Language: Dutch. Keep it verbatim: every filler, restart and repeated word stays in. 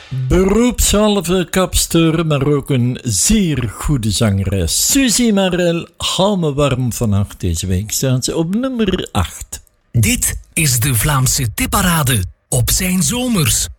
Beroepshalve kapster, maar ook een zeer goede zangeres. Suzy Marel, hou me warm vannacht. Deze week staat ze op nummer acht. Dit is de Vlaamse tipparade op zijn zomers.